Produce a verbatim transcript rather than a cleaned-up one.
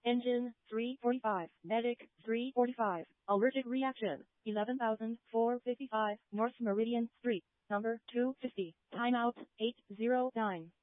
Engine three forty-five. Medic three forty-five. Allergic reaction eleven thousand four hundred fifty-five North Meridian Street, number two fifty. Timeout eight zero nine.